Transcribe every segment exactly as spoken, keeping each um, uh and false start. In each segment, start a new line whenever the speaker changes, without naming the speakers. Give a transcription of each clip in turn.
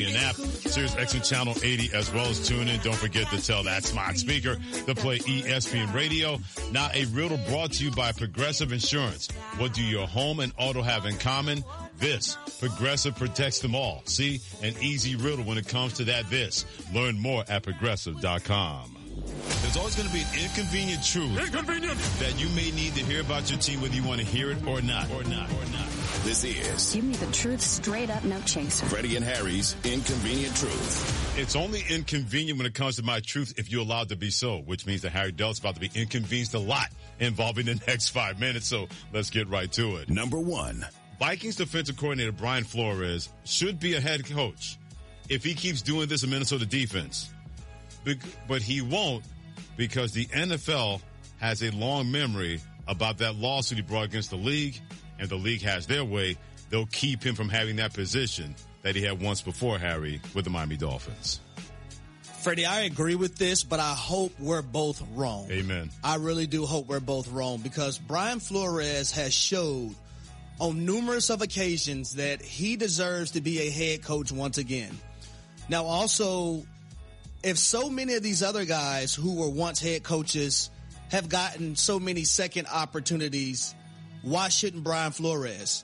An app, Sirius X M Channel eighty, as well as tune in. Don't forget to tell that smart speaker to play E S P N Radio. Now, a riddle brought to you by Progressive Insurance. What do your home and auto have in common? This. Progressive protects them all. See? An easy riddle when it comes to that this. Learn more at progressive dot com. There's always going to be an inconvenient truth inconvenient. that you may need to hear about your team, whether you want to hear it or not. Or not. Or not.
This is
Give me the truth straight up, no chaser.
Freddie and Harry's Inconvenient Truth.
It's only inconvenient when it comes to my truth if you're allowed to be so, which means that Harry Dell's about to be inconvenienced a lot involving the next five minutes. So let's get right to it.
Number one.
Vikings defensive coordinator Brian Flores should be a head coach if he keeps doing this in Minnesota defense. But he won't, because the N F L has a long memory about that lawsuit he brought against the league, and the league has their way. They'll keep him from having that position that he had once before, Harry, with the Miami Dolphins.
Freddie, I agree with this, but I hope we're both wrong.
Amen.
I really do hope we're both wrong, because Brian Flores has showed on numerous of occasions that he deserves to be a head coach once again. Now, also, if so many of these other guys who were once head coaches have gotten so many second opportunities, why shouldn't Brian Flores?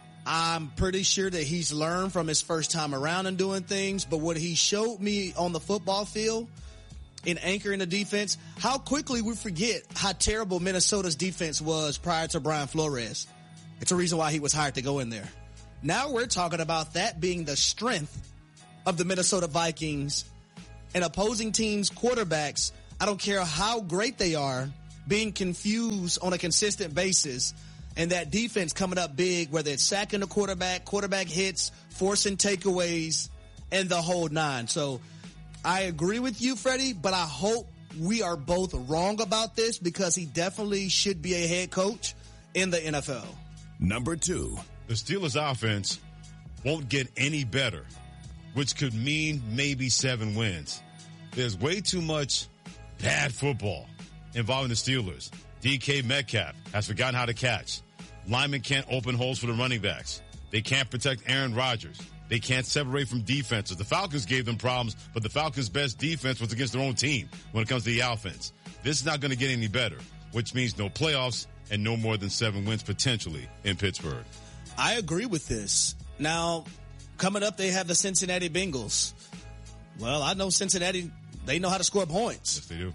I'm pretty sure that he's learned from his first time around and doing things, but what he showed me on the football field in anchoring the defense, how quickly we forget how terrible Minnesota's defense was prior to Brian Flores. It's a reason why he was hired to go in there. Now we're talking about that being the strength of the Minnesota Vikings, and opposing teams' quarterbacks, I don't care how great they are, being confused on a consistent basis, and that defense coming up big, whether it's sacking the quarterback, quarterback hits, forcing takeaways, and the whole nine. So I agree with you, Freddie, but I hope we are both wrong about this, because he definitely should be a head coach in the N F L.
Number two.
The Steelers' offense won't get any better, which could mean maybe seven wins. There's way too much bad football involving the Steelers. D K Metcalf has forgotten how to catch. Linemen can't open holes for the running backs. They can't protect Aaron Rodgers. They can't separate from defenses. The Falcons gave them problems, but the Falcons' best defense was against their own team when it comes to the offense. This is not going to get any better, which means no playoffs and no more than seven wins potentially in Pittsburgh.
I agree with this. Now, coming up, they have the Cincinnati Bengals. Well, I know Cincinnati, they know how to score points.
Yes, they do.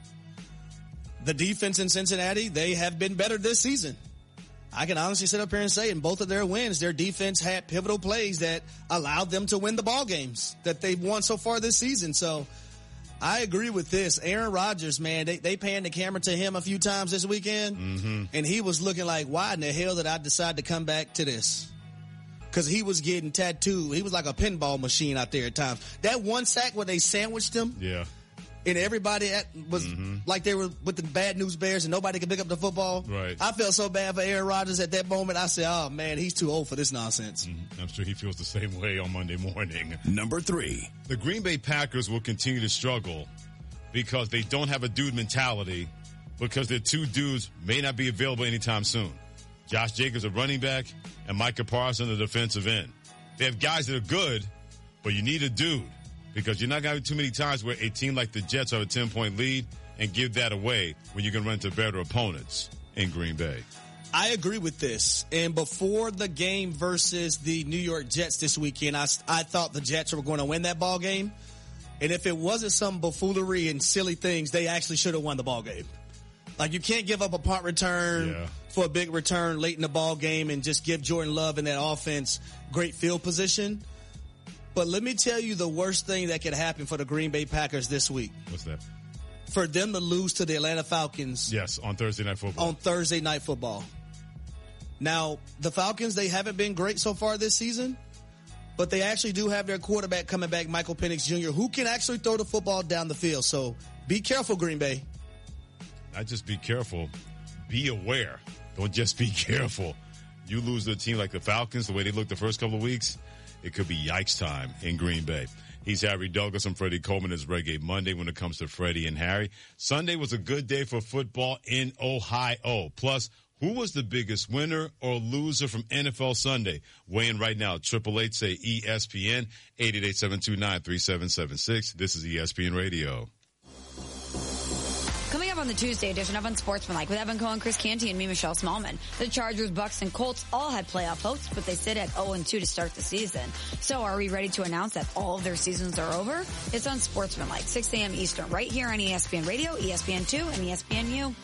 The defense in Cincinnati, they have been better this season. I can honestly sit up here and say in both of their wins, their defense had pivotal plays that allowed them to win the ball games that they've won so far this season. So I agree with this. Aaron Rodgers, man, they, they panned the camera to him a few times this weekend,
mm-hmm. and
he was looking like, why in the hell did I decide to come back to this? Because he was getting tattooed. He was like a pinball machine out there at times. That one sack where they sandwiched him.
Yeah.
And everybody at, was mm-hmm. like they were with the bad news bears and nobody could pick up the football.
Right.
I felt so bad for Aaron Rodgers at that moment. I said, oh, man, he's too old for this nonsense.
Mm-hmm. I'm sure he feels the same way on Monday morning.
Number three.
The Green Bay Packers will continue to struggle because they don't have a dude mentality, because their two dudes may not be available anytime soon. Josh Jacobs, a running back, and Micah Parsons, the defensive end. They have guys that are good, but you need a dude, because you're not going to have too many times where a team like the Jets have a ten-point lead and give that away when you can run into better opponents in Green Bay.
I agree with this. And before the game versus the New York Jets this weekend, I, I thought the Jets were going to win that ball game. And if it wasn't some buffoonery and silly things, they actually should have won the ball game. Like, you can't give up a punt return
yeah.
for a big return late in the ball game and just give Jordan Love and that offense great field position. But let me tell you the worst thing that could happen for the Green Bay Packers this week.
What's that?
For them to lose to the Atlanta Falcons.
Yes, on Thursday Night Football.
On Thursday Night Football. Now, the Falcons, they haven't been great so far this season, but they actually do have their quarterback coming back, Michael Penix Junior, who can actually throw the football down the field. So be careful, Green Bay.
Not just be careful, be aware. Don't just be careful. You lose to a team like the Falcons, the way they looked the first couple of weeks, it could be yikes time in Green Bay. He's Harry Douglas. I'm Freddie Coleman. It's Reggae Monday when it comes to Freddie and Harry. Sunday was a good day for football in Ohio. Plus, Who was the biggest winner or loser from N F L Sunday? Weigh in right now. Triple eight say E S P N, eight eight eight, seven two nine, three seven seven six. This is E S P N Radio.
Coming up on the Tuesday edition of Unsportsmanlike with Evan Cohen, Chris Canty, and me, Michelle Smallman. The Chargers, Bucks, and Colts all had playoff hopes, but they sit at oh and two to start the season. So are we ready to announce that all of their seasons are over? It's Unsportsmanlike, six a.m. Eastern, right here on E S P N Radio, E S P N two, and E S P N U.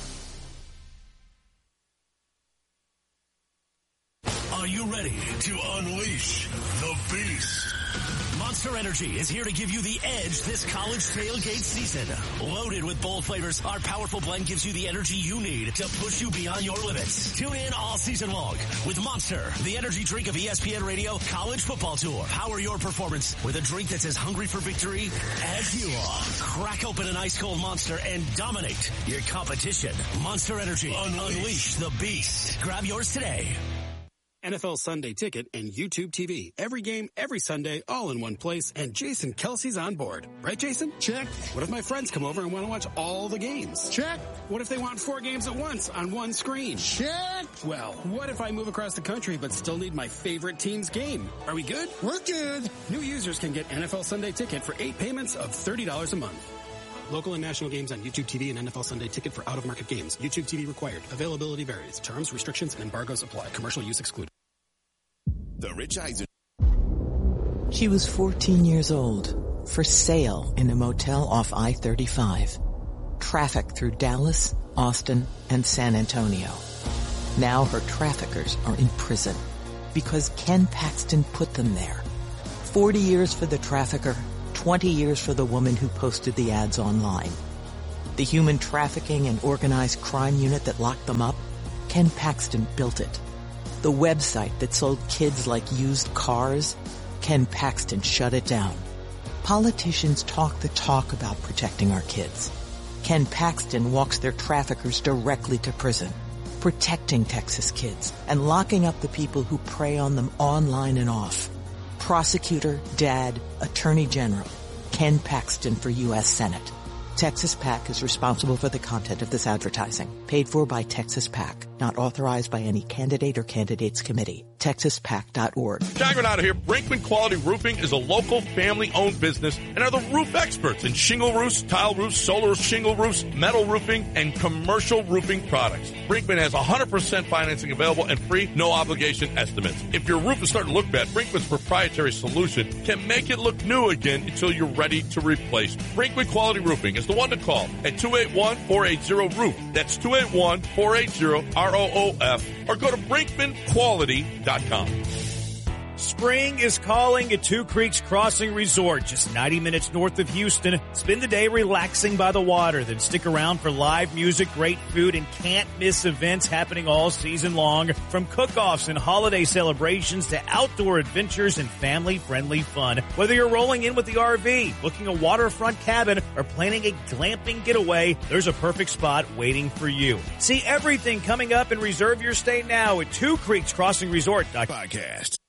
Are you ready to unleash the beast? Monster Energy is here to give you the edge this college tailgate season. Loaded with bold flavors, our powerful blend gives you the energy you need to push you beyond your limits. Tune in all season long with Monster, the energy drink of E S P N Radio College Football Tour. Power your performance with a drink that's as hungry for victory as you are. Crack open an ice cold Monster and dominate your competition. Monster Energy. Unleash the beast. Grab yours today.
N F L Sunday Ticket and YouTube T V. Every game, every Sunday, all in one place, and Jason Kelsey's on board. Right, Jason?
Check.
What if my friends come over and want to watch all the games?
Check.
What if they want four games at once on one screen?
Check.
Well, what if I move across the country but still need my favorite team's game? Are we good?
We're good.
New users can get N F L Sunday Ticket for eight payments of thirty dollars a month. Local and national games on YouTube T V and N F L Sunday Ticket for out-of-market games. YouTube T V required. Availability varies. Terms, restrictions, and embargoes apply. Commercial use excluded.
The Rich Eisen.
She was fourteen years old, for sale in a motel off I thirty-five. Traffic through Dallas, Austin, and San Antonio. Now her traffickers are in prison because Ken Paxton put them there. forty years for the trafficker, twenty years for the woman who posted the ads online. The human trafficking and organized crime unit that locked them up, Ken Paxton built it. The website that sold kids like used cars, Ken Paxton shut it down. Politicians talk the talk about protecting our kids. Ken Paxton walks their traffickers directly to prison, protecting Texas kids and locking up the people who prey on them online and off. Prosecutor, dad, attorney general, Ken Paxton for U S Senate. Texas PAC is responsible for the content of this advertising. Paid for by Texas PAC. Not authorized by any candidate or candidates committee. Texas Pac dot org.
John Granado here. Brinkman Quality Roofing is a local family-owned business and are the roof experts in shingle roofs, tile roofs, solar shingle roofs, metal roofing, and commercial roofing products. Brinkman has one hundred percent financing available and free, no-obligation estimates. If your roof is starting to look bad, Brinkman's proprietary solution can make it look new again until you're ready to replace. Brinkman Quality Roofing is the one to call at two eight one, four eight zero, roof. That's two eight one, four eight zero, R O O F, or go to brinkman quality dot com.
Spring is calling at Two Creeks Crossing Resort, just ninety minutes north of Houston. Spend the day relaxing by the water, then stick around for live music, great food, and can't-miss events happening all season long. From cook-offs and holiday celebrations to outdoor adventures and family-friendly fun. Whether you're rolling in with the R V, booking a waterfront cabin, or planning a glamping getaway, there's a perfect spot waiting for you. See everything coming up and reserve your stay now at Two Creeks Crossing Resort.
Podcast.